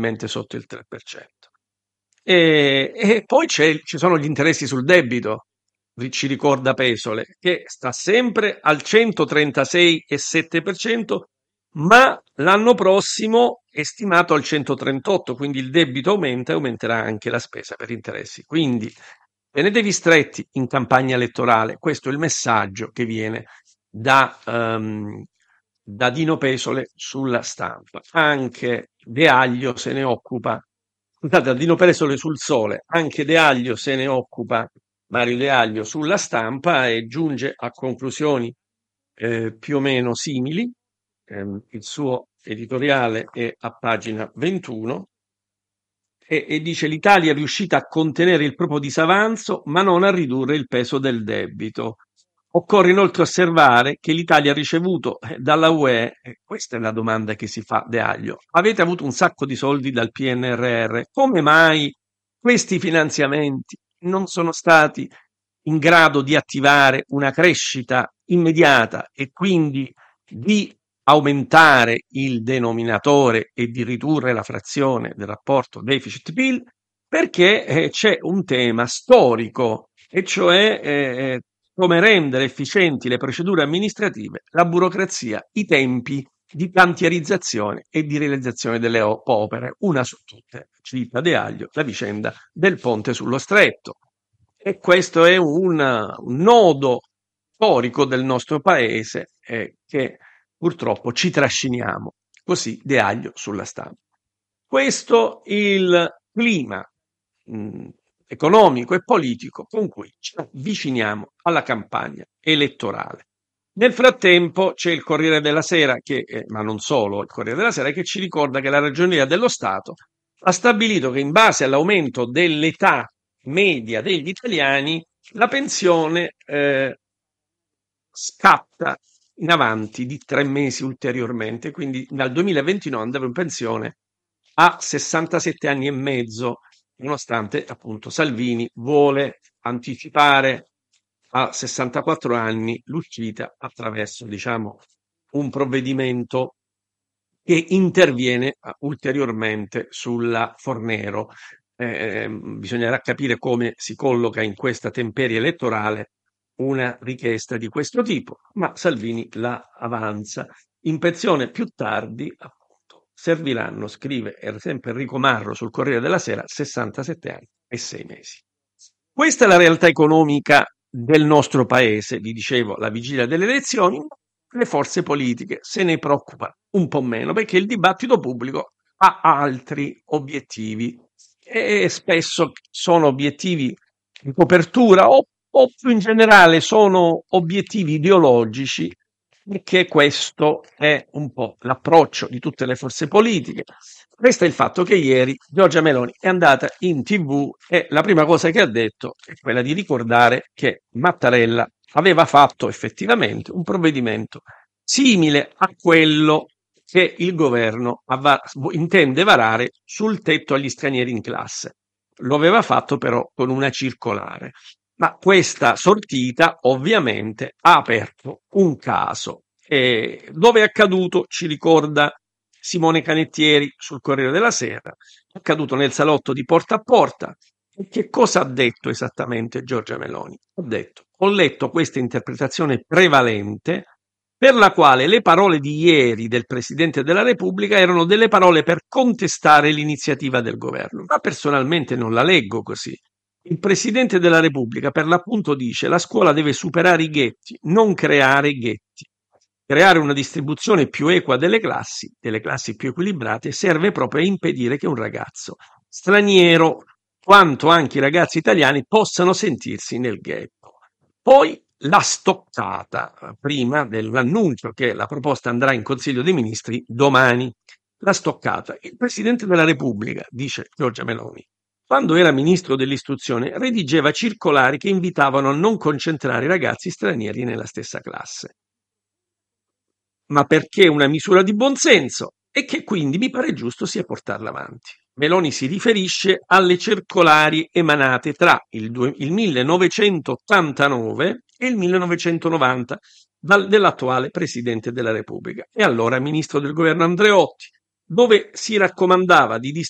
stabilmente sotto il 3%. E poi ci sono gli interessi sul debito, ci ricorda Pesole, che sta sempre al 136,7%, ma l'anno prossimo è stimato al 138%, quindi il debito aumenta e aumenterà anche la spesa per interessi. Quindi tenetevi stretti in campagna elettorale, questo è il messaggio che viene da Dino Pesole sulla Stampa. Anche De Aglio se ne occupa, scusate, da Dino Pesole sul Sole, anche De Aglio se ne occupa, Mario De Aglio sulla Stampa, e giunge a conclusioni più o meno simili. Il suo editoriale è a pagina 21 e dice: l'Italia è riuscita a contenere il proprio disavanzo ma non a ridurre il peso del debito. Occorre inoltre osservare che l'Italia ha ricevuto dalla UE, questa è la domanda che si fa De Aglio: avete avuto un sacco di soldi dal PNRR, come mai questi finanziamenti non sono stati in grado di attivare una crescita immediata e quindi di aumentare il denominatore e di ridurre la frazione del rapporto deficit-PIL? Perché c'è un tema storico, e cioè come rendere efficienti le procedure amministrative, la burocrazia, i tempi di cantierizzazione e di realizzazione delle opere. Una su tutte, cita De Aglio, la vicenda del ponte sullo Stretto. E questo è un nodo storico del nostro paese che purtroppo ci trasciniamo. Così De Aglio sulla Stampa. Questo il clima economico e politico con cui ci avviciniamo alla campagna elettorale. Nel frattempo c'è il Corriere della Sera, ma non solo il Corriere della Sera, che ci ricorda che la Ragioneria dello Stato ha stabilito che in base all'aumento dell'età media degli italiani la pensione scatta in avanti di 3 mesi ulteriormente, quindi dal 2029 andremo in pensione a 67 anni e mezzo, nonostante appunto Salvini vuole anticipare a 64 anni l'uscita attraverso, diciamo, un provvedimento che interviene ulteriormente sulla Fornero. Bisognerà capire come si colloca in questa temperie elettorale una richiesta di questo tipo, ma Salvini la avanza. In pensione più tardi, appunto, serviranno, scrive sempre Enrico Marro sul Corriere della Sera, 67 anni e 6 mesi. Questa è la realtà economica del nostro paese, vi dicevo, la vigilia delle elezioni. Le forze politiche se ne preoccupano un po' meno, perché il dibattito pubblico ha altri obiettivi e spesso sono obiettivi di copertura o più in generale sono obiettivi ideologici, perché questo è un po' l'approccio di tutte le forze politiche. Resta il fatto che ieri Giorgia Meloni è andata in TV e la prima cosa che ha detto è quella di ricordare che Mattarella aveva fatto effettivamente un provvedimento simile a quello che il governo intende varare sul tetto agli stranieri in classe. Lo aveva fatto però con una circolare. Ma questa sortita ovviamente ha aperto un caso. Dove è accaduto, ci ricorda Simone Canettieri sul Corriere della Sera, è accaduto nel salotto di Porta a Porta. E che cosa ha detto esattamente Giorgia Meloni? Ha detto: ho letto questa interpretazione prevalente per la quale le parole di ieri del Presidente della Repubblica erano delle parole per contestare l'iniziativa del governo, ma personalmente non la leggo così. Il Presidente della Repubblica per l'appunto dice: la scuola deve superare i ghetti, non creare ghetti. Creare una distribuzione più equa delle classi più equilibrate, serve proprio a impedire che un ragazzo straniero, quanto anche i ragazzi italiani, possano sentirsi nel ghetto. Poi la stoccata, prima dell'annuncio che la proposta andrà in Consiglio dei Ministri domani. La stoccata. Il Presidente della Repubblica, dice Giorgia Meloni, quando era ministro dell'istruzione, redigeva circolari che invitavano a non concentrare i ragazzi stranieri nella stessa classe. Ma perché una misura di buonsenso e che quindi mi pare giusto sia portarla avanti. Meloni si riferisce alle circolari emanate tra il 1989 e il 1990 dell'attuale Presidente della Repubblica e allora Ministro del Governo Andreotti, dove si raccomandava di